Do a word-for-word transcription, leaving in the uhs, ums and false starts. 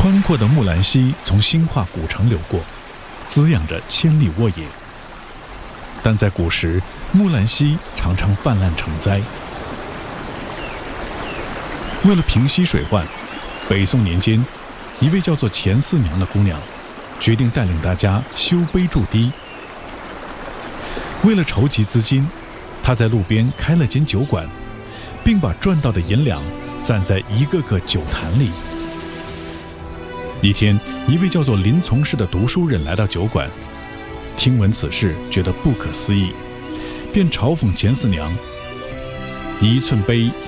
宽阔的木兰溪从兴化古城流过，滋养着千里沃野。但在古时，木兰溪常常泛滥成灾。为了平息水患，北宋年间，一位叫做钱四娘的姑娘，决定带领大家修碑筑堤。为了筹集资金，她在路边开了间酒馆，并把赚到的银两攒在一个个酒坛里。一天，一位叫做林从事的读书人来到酒馆，听闻此事，觉得不可思议，便嘲讽钱四娘：一寸碑